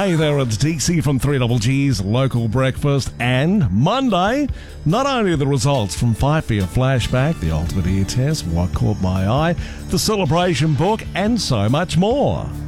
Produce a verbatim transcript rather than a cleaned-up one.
Hey there, it's D C from three Double G's Local Breakfast, and Monday, not only the results from Fight For Your Flashback, the Ultimate Ear Test, What Caught My Eye, the Celebration Book, and so much more.